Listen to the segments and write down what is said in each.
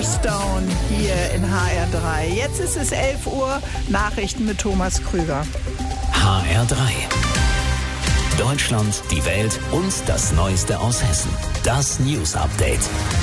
Stone hier in HR3. Jetzt ist es 11 Uhr, Nachrichten mit Thomas Krüger. HR3. Deutschland, die Welt und das Neueste aus Hessen. Das News Update.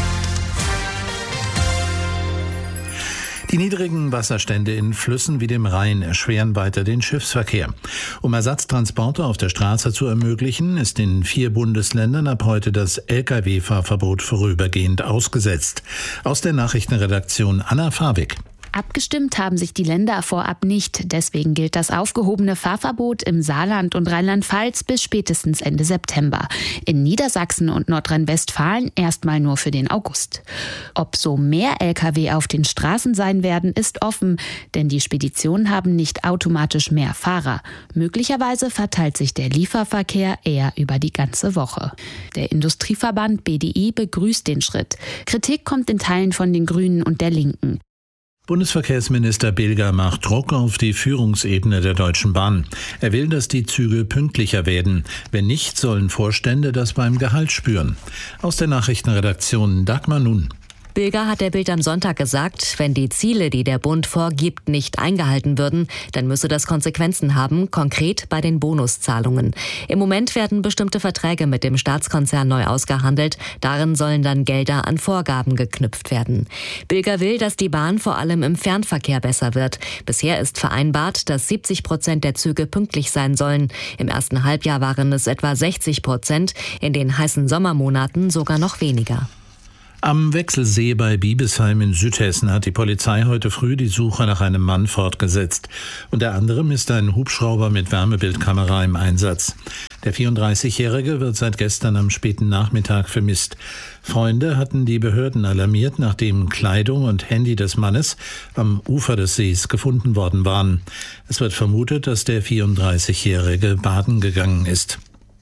Die niedrigen Wasserstände in Flüssen wie dem Rhein erschweren weiter den Schiffsverkehr. Um Ersatztransporte auf der Straße zu ermöglichen, ist in 4 Bundesländern ab heute das Lkw-Fahrverbot vorübergehend ausgesetzt. Aus der Nachrichtenredaktion Anna Fawig. Abgestimmt haben sich die Länder vorab nicht. Deswegen gilt das aufgehobene Fahrverbot im Saarland und Rheinland-Pfalz bis spätestens Ende September. In Niedersachsen und Nordrhein-Westfalen erstmal nur für den August. Ob so mehr Lkw auf den Straßen sein werden, ist offen, denn die Speditionen haben nicht automatisch mehr Fahrer. Möglicherweise verteilt sich der Lieferverkehr eher über die ganze Woche. Der Industrieverband BDI begrüßt den Schritt. Kritik kommt in Teilen von den Grünen und der Linken. Bundesverkehrsminister Bilger macht Druck auf die Führungsebene der Deutschen Bahn. Er will, dass die Züge pünktlicher werden. Wenn nicht, sollen Vorstände das beim Gehalt spüren. Aus der Nachrichtenredaktion Dagmar Nun. Bilger hat der Bild am Sonntag gesagt, wenn die Ziele, die der Bund vorgibt, nicht eingehalten würden, dann müsse das Konsequenzen haben, konkret bei den Bonuszahlungen. Im Moment werden bestimmte Verträge mit dem Staatskonzern neu ausgehandelt. Darin sollen dann Gelder an Vorgaben geknüpft werden. Bilger will, dass die Bahn vor allem im Fernverkehr besser wird. Bisher ist vereinbart, dass 70% der Züge pünktlich sein sollen. Im ersten Halbjahr waren es etwa 60%, in den heißen Sommermonaten sogar noch weniger. Am Wechselsee bei Biebesheim in Südhessen hat die Polizei heute früh die Suche nach einem Mann fortgesetzt. Unter anderem ist ein Hubschrauber mit Wärmebildkamera im Einsatz. Der 34-Jährige wird seit gestern am späten Nachmittag vermisst. Freunde hatten die Behörden alarmiert, nachdem Kleidung und Handy des Mannes am Ufer des Sees gefunden worden waren. Es wird vermutet, dass der 34-Jährige baden gegangen ist.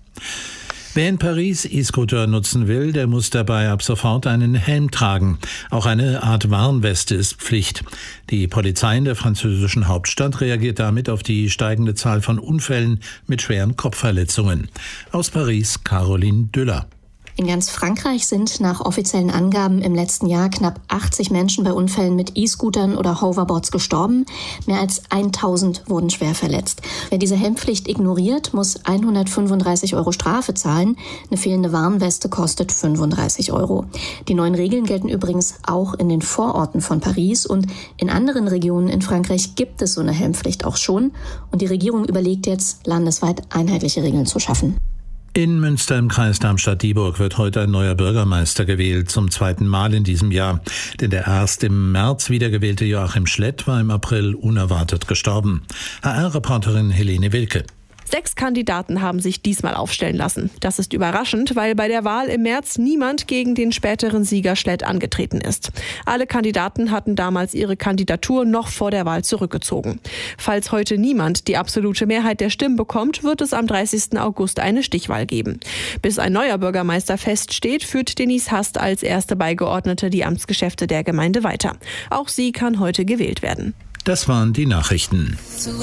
Wer in Paris E-Scooter nutzen will, der muss dabei ab sofort einen Helm tragen. Auch eine Art Warnweste ist Pflicht. Die Polizei in der französischen Hauptstadt reagiert damit auf die steigende Zahl von Unfällen mit schweren Kopfverletzungen. Aus Paris Caroline Düller. In ganz Frankreich sind nach offiziellen Angaben im letzten Jahr knapp 80 Menschen bei Unfällen mit E-Scootern oder Hoverboards gestorben. Mehr als 1000 wurden schwer verletzt. Wer diese Helmpflicht ignoriert, muss 135 € Strafe zahlen. Eine fehlende Warnweste kostet 35 €. Die neuen Regeln gelten übrigens auch in den Vororten von Paris. Und in anderen Regionen in Frankreich gibt es so eine Helmpflicht auch schon. Und die Regierung überlegt jetzt, landesweit einheitliche Regeln zu schaffen. In Münster im Kreis Darmstadt-Dieburg wird heute ein neuer Bürgermeister gewählt, zum 2. Mal in diesem Jahr. Denn der erst im März wiedergewählte Joachim Schlett war im April unerwartet gestorben. HR-Reporterin Helene Wilke. 6 Kandidaten haben sich diesmal aufstellen lassen. Das ist überraschend, weil bei der Wahl im März niemand gegen den späteren Sieger Schlett angetreten ist. Alle Kandidaten hatten damals ihre Kandidatur noch vor der Wahl zurückgezogen. Falls heute niemand die absolute Mehrheit der Stimmen bekommt, wird es am 30. August eine Stichwahl geben. Bis ein neuer Bürgermeister feststeht, führt Denise Hast als erste Beigeordnete die Amtsgeschäfte der Gemeinde weiter. Auch sie kann heute gewählt werden. Das waren die Nachrichten.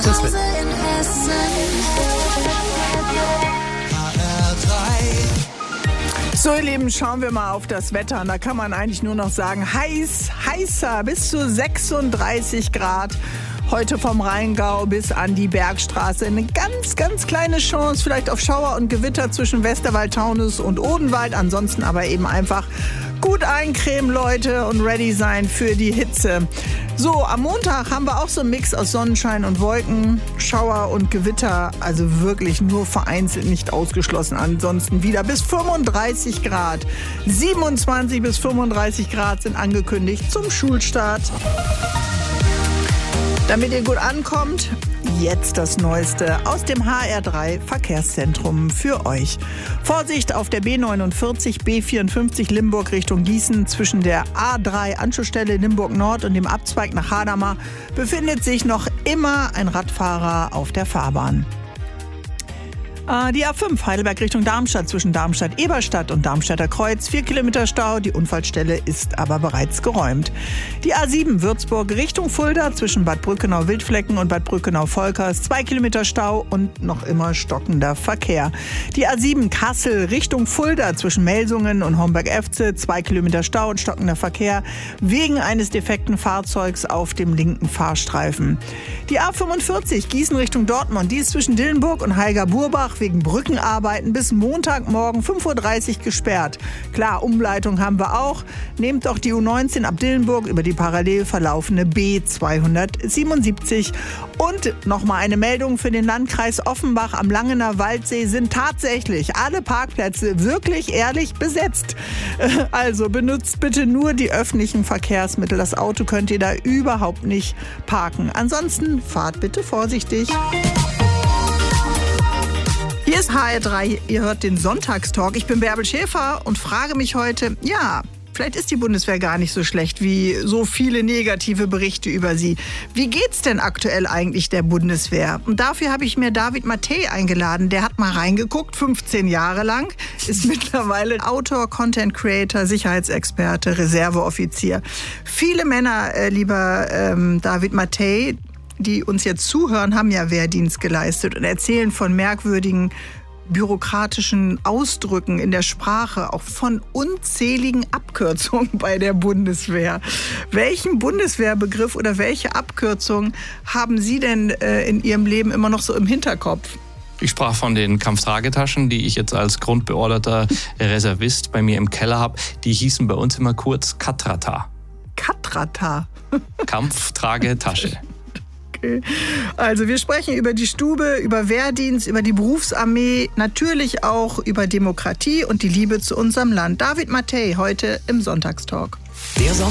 So, ihr Lieben, schauen wir mal auf das Wetter. Und da kann man eigentlich nur noch sagen, heißer, bis zu 36 Grad. Heute vom Rheingau bis an die Bergstraße. Eine ganz kleine Chance vielleicht auf Schauer und Gewitter zwischen Westerwald, Taunus und Odenwald. Ansonsten aber eben einfach gut eincremen, Leute, und ready sein für die Hitze. So, am Montag haben wir auch so einen Mix aus Sonnenschein und Wolken, Schauer und Gewitter. Also wirklich nur vereinzelt, nicht ausgeschlossen. Ansonsten wieder bis 35 Grad. 27 bis 35 Grad sind angekündigt zum Schulstart. Damit ihr gut ankommt, jetzt das Neueste aus dem HR3 Verkehrszentrum für euch. Vorsicht auf der B49, B54 Limburg Richtung Gießen. Zwischen der A3 Anschlussstelle Limburg Nord und dem Abzweig nach Hadamar befindet sich noch immer ein Radfahrer auf der Fahrbahn. Die A5 Heidelberg Richtung Darmstadt zwischen Darmstadt-Eberstadt und Darmstadter Kreuz. 4 Kilometer Stau, die Unfallstelle ist aber bereits geräumt. Die A7 Würzburg Richtung Fulda zwischen Bad Brückenau-Wildflecken und Bad Brückenau-Volkers. 2 Kilometer Stau und noch immer stockender Verkehr. Die A7 Kassel Richtung Fulda zwischen Melsungen und Homberg-Efze. 2 Kilometer Stau und stockender Verkehr wegen eines defekten Fahrzeugs auf dem linken Fahrstreifen. Die A45 Gießen Richtung Dortmund. Die ist zwischen Dillenburg und Heiger-Burbach wegen Brückenarbeiten bis Montagmorgen 5.30 Uhr gesperrt. Klar, Umleitung haben wir auch. Nehmt doch die U19 ab Dillenburg über die parallel verlaufende B277. Und nochmal eine Meldung für den Landkreis Offenbach am Langener Waldsee sind tatsächlich alle Parkplätze wirklich ehrlich besetzt. Also benutzt bitte nur die öffentlichen Verkehrsmittel. Das Auto könnt ihr da überhaupt nicht parken. Ansonsten fahrt bitte vorsichtig. Hier ist HR3, ihr hört den Sonntagstalk. Ich bin Bärbel Schäfer und frage mich heute, vielleicht ist die Bundeswehr gar nicht so schlecht wie so viele negative Berichte über sie. Wie geht's denn aktuell eigentlich der Bundeswehr? Und dafür habe ich mir David Mattei eingeladen. Der hat mal reingeguckt, 15 Jahre lang, ist mittlerweile Autor, Content Creator, Sicherheitsexperte, Reserveoffizier. Viele Männer, lieber David Mattei, die uns jetzt zuhören, haben ja Wehrdienst geleistet und erzählen von merkwürdigen bürokratischen Ausdrücken in der Sprache, auch von unzähligen Abkürzungen bei der Bundeswehr. Welchen Bundeswehrbegriff oder welche Abkürzung haben Sie denn in Ihrem Leben immer noch so im Hinterkopf? Ich sprach von den Kampftragetaschen, die ich jetzt als grundbeorderter Reservist bei mir im Keller habe. Die hießen bei uns immer kurz Katrata. Katrata? Kampftragetasche. Okay. Also wir sprechen über die Stube, über Wehrdienst, über die Berufsarmee, natürlich auch über Demokratie und die Liebe zu unserem Land. David Mattei heute im Sonntagstalk.